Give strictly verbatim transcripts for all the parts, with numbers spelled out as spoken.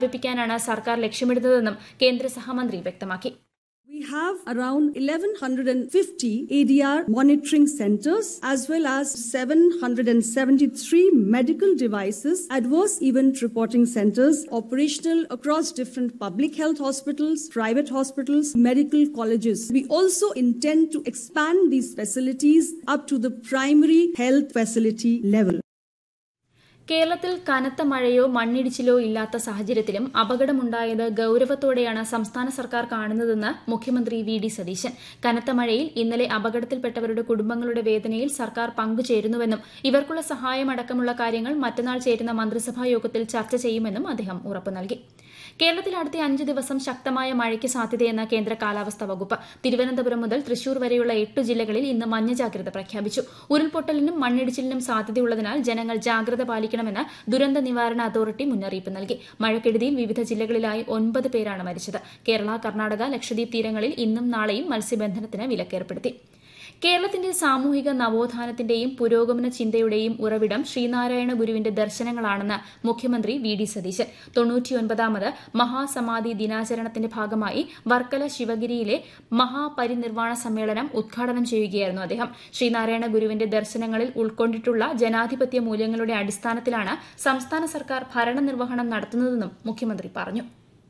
വ്യാപിപ്പിക്കാനാണ് സർക്കാർ ലക്ഷ്യമിടുന്നതെന്നും കേന്ദ്ര സഹമന്ത്രി വ്യക്തമാക്കി. We have around eleven fifty A D R monitoring centers as well as seven hundred seventy-three medical devices adverse event reporting centers operational across different public health hospitals, private hospitals, medical colleges. We also intend to expand these facilities up to the primary health facility level. കേരളത്തിൽ കനത്ത മഴയോ മണ്ണിടിച്ചിലോ ഇല്ലാത്ത സാഹചര്യത്തിലും അപകടമുണ്ടായത് ഗൌരവത്തോടെയാണ് സംസ്ഥാന സർക്കാർ കാണുന്നതെന്ന് മുഖ്യമന്ത്രി വി ഡി സതീശൻ. കനത്ത മഴയിൽ ഇന്നലെ അപകടത്തിൽപ്പെട്ടവരുടെ കുടുംബങ്ങളുടെ വേദനയിൽ സർക്കാർ പങ്കുചേരുന്നുവെന്നും ഇവർക്കുള്ള സഹായമടക്കമുള്ള കാര്യങ്ങൾ മറ്റന്നാൾ ചേരുന്ന മന്ത്രിസഭാ യോഗത്തിൽ ചർച്ച ചെയ്യുമെന്നും അദ്ദേഹം ഉറപ്പു നൽകി. കേരളത്തിൽ അടുത്ത അഞ്ച് ദിവസം ശക്തമായ മഴയ്ക്ക് സാധ്യതയെന്ന് കേന്ദ്ര കാലാവസ്ഥാ വകുപ്പ്. തിരുവനന്തപുരം മുതൽ തൃശൂർ വരെയുള്ള എട്ട് ജില്ലകളിൽ ഇന്ന് മഞ്ഞ ജാഗ്രത പ്രഖ്യാപിച്ചു. ഉരുൾപൊട്ടലിനും മണ്ണിടിച്ചിലിനും സാധ്യതയുള്ളതിനാൽ ജനങ്ങൾ ജാഗ്രത പാലിക്കണമെന്ന് ദുരന്ത നിവാരണ അതോറിറ്റി മുന്നറിയിപ്പ് നൽകി. മഴക്കെടുതിയിൽ വിവിധ ജില്ലകളിലായി ഒൻപത് പേരാണ് മരിച്ചത്. കേരള, കർണാടക, ലക്ഷദ്വീപ് തീരങ്ങളിൽ ഇന്നും നാളെയും മത്സ്യബന്ധനത്തിന് വിലക്കേർപ്പെടുത്തി. കേരളത്തിന്റെ സാമൂഹിക നവോത്ഥാനത്തിന്റെയും പുരോഗമന ചിന്തയുടെയും ഉറവിടം ശ്രീനാരായണ ഗുരുവിന്റെ ദർശനങ്ങളാണെന്ന് മുഖ്യമന്ത്രി വി ഡി സതീശൻ. തൊണ്ണൂറ്റിയൊൻപതാമത് മഹാസമാധി ദിനാചരണത്തിന്റെ ഭാഗമായി വർക്കല ശിവഗിരിയിലെ മഹാപരിനിർവാണ സമ്മേളനം ഉദ്ഘാടനം ചെയ്യുകയായിരുന്നു അദ്ദേഹം. ശ്രീനാരായണ ഗുരുവിന്റെ ദർശനങ്ങളിൽ ഉൾക്കൊണ്ടിട്ടുള്ള ജനാധിപത്യ മൂല്യങ്ങളുടെ അടിസ്ഥാനത്തിലാണ് സംസ്ഥാന സർക്കാർ ഭരണനിർവഹണം നടത്തുന്നതെന്നും മുഖ്യമന്ത്രി പറഞ്ഞു.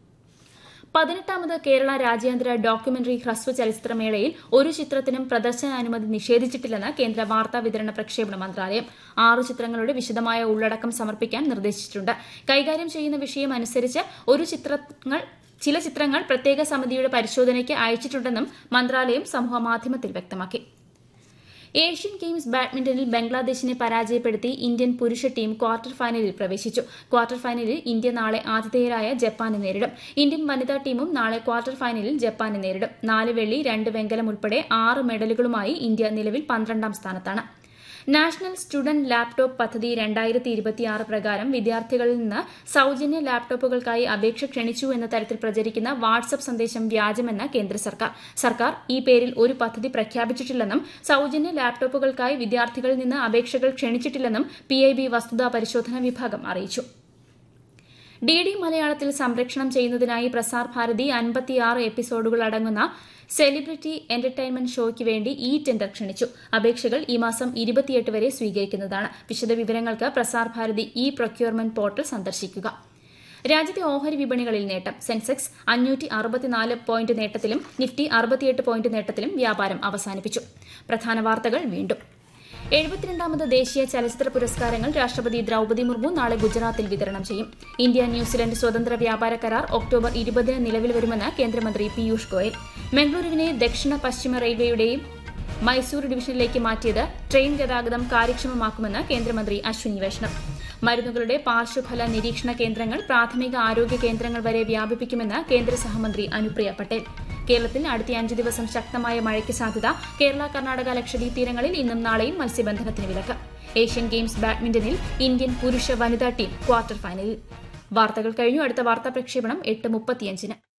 പതിനെട്ടാമത് കേരള രാജ്യാന്തര ഡോക്യുമെന്ററി ഹ്രസ്വ ചലച്ചിത്രമേളയിൽ ഒരു ചിത്രത്തിനും പ്രദർശനാനുമതി നിഷേധിച്ചിട്ടില്ലെന്ന് കേന്ദ്ര വാർത്താ വിതരണ പ്രക്ഷേപണ മന്ത്രാലയം. ആറു ചിത്രങ്ങളുടെ വിശദമായ ഉള്ളടക്കം സമർപ്പിക്കാൻ നിർദ്ദേശിച്ചിട്ടുണ്ട്. കൈകാര്യം ചെയ്യുന്ന വിഷയം അനുസരിച്ച് ഒരു ചിത്രങ്ങൾ ചില ചിത്രങ്ങൾ പ്രത്യേക സമിതിയുടെ പരിശോധനയ്ക്ക് അയച്ചിട്ടുണ്ടെന്നും മന്ത്രാലയം സമൂഹമാധ്യമത്തിൽ വ്യക്തമാക്കി. ഏഷ്യൻ ഗെയിംസ് ബാഡ്മിന്റണിൽ ബംഗ്ലാദേശിനെ പരാജയപ്പെടുത്തി ഇന്ത്യൻ പുരുഷ ടീം ക്വാർട്ടർ ഫൈനലിൽ പ്രവേശിച്ചു. ക്വാർട്ടർ ഫൈനലിൽ ഇന്ത്യ നാളെ ആതിഥേയരായ ജപ്പാനെ നേരിടും. ഇന്ത്യൻ വനിതാ ടീമും നാളെ ക്വാർട്ടർ ഫൈനലിൽ ജപ്പാനെ നേരിടും. നാല് വെള്ളി, രണ്ട് വെങ്കലം ഉൾപ്പെടെ ആറ് മെഡലുകളുമായി ഇന്ത്യ നിലവിൽ പന്ത്രണ്ടാം സ്ഥാനത്താണ്. നാഷണൽ സ്റ്റുഡന്റ് ലാപ്ടോപ്പ് പദ്ധതി രണ്ടായിരത്തി ഇരുപത്തിയാറ് പ്രകാരം വിദ്യാർത്ഥികളിൽ നിന്ന് സൌജന്യ ലാപ്ടോപ്പുകൾക്കായി അപേക്ഷ ക്ഷണിച്ചു എന്ന തരത്തിൽ പ്രചരിക്കുന്ന വാട്സ്ആപ്പ് സന്ദേശം വ്യാജമെന്ന് കേന്ദ്ര സർക്കാർ. സർക്കാർ ഈ പേരിൽ ഒരു പദ്ധതി പ്രഖ്യാപിച്ചിട്ടില്ലെന്നും സൌജന്യ ലാപ്ടോപ്പുകൾക്കായി വിദ്യാർത്ഥികളിൽ നിന്ന് അപേക്ഷകൾ ക്ഷണിച്ചിട്ടില്ലെന്നും പി ഐ ബി വസ്തുതാ പരിശോധന വിഭാഗം അറിയിച്ചു. ഡി ഡി മലയാളത്തിൽ സംപ്രേഷണം ചെയ്യുന്നതിനായി പ്രസാർ ഭാരതി അൻപത്തിയാറ് എപ്പിസോഡുകൾ അടങ്ങുന്ന സെലിബ്രിറ്റി എന്റർടൈൻമെന്റ് ഷോയ്ക്ക് വേണ്ടി ഇ ടെൻഡർ ക്ഷണിച്ചു. അപേക്ഷകൾ ഈ മാസം ഇരുപത്തിയെട്ട് വരെ സ്വീകരിക്കുന്നതാണ്. വിശദവിവരങ്ങൾക്ക് Prasar Bharati E procurement portal സന്ദർശിക്കുക. രാജ്യത്തെ ഓഹരി വിപണികളിൽ നേട്ടം. സെൻസെക്സ് അഞ്ഞൂറ്റി അറുപത്തിനാല് പോയിന്റ് നേട്ടത്തിലും നിഫ്റ്റി അറുപത്തിയെട്ട് പോയിന്റ് നേട്ടത്തിലും വ്യാപാരം അവസാനിപ്പിച്ചു. പ്രധാന വാർത്തകൾ വീണ്ടും. എഴുപത്തിരണ്ടാമത് ദേശീയ ചലച്ചിത്ര പുരസ്കാരങ്ങൾ രാഷ്ട്രപതി ദ്രൌപദി മുർമു നാളെ ഗുജറാത്തിൽ വിതരണം ചെയ്യും. ഇന്ത്യ ന്യൂസിലൻഡ് സ്വതന്ത്ര വ്യാപാര കരാർ ഒക്ടോബർ ഇരുപതിന് നിലവിൽ വരുമെന്ന് കേന്ദ്രമന്ത്രി പീയൂഷ് ഗോയൽ. മംഗളൂരുവിനെ ദക്ഷിണ പശ്ചിമ റെയിൽവേയുടെയും മൈസൂർ ഡിവിഷനിലേക്ക് മാറ്റിയത് ട്രെയിൻ ഗതാഗതം കാര്യക്ഷമമാക്കുമെന്ന് കേന്ദ്രമന്ത്രി അശ്വിനി വൈഷ്ണവ്. മരുന്നുകളുടെ പാർശ്വഫല നിരീക്ഷണ കേന്ദ്രങ്ങൾ പ്രാഥമിക ആരോഗ്യ കേന്ദ്രങ്ങൾ വരെ വ്യാപിപ്പിക്കുമെന്ന് കേന്ദ്ര സഹമന്ത്രി അനുപ്രിയ പട്ടേൽ. കേരളത്തിൽ അടുത്ത അഞ്ച് ദിവസം ശക്തമായ മഴയ്ക്ക് സാധ്യത. കേരള, കർണാടക, ലക്ഷദ്വീപ് തീരങ്ങളിൽ ഇന്നും നാളെയും മത്സ്യബന്ധനത്തിന് വിലക്ക്. ഏഷ്യൻ ഗെയിംസ് ബാഡ്മിന്റണിൽ ഇന്ത്യൻ പുരുഷ വനിതാ ടീം ക്വാർട്ടർ ഫൈനലിൽ. വാർത്തകൾ കഴിഞ്ഞു. അടുത്ത വാർത്താ പ്രക്ഷേപണം എട്ട് മുപ്പത്തിയഞ്ചിന്.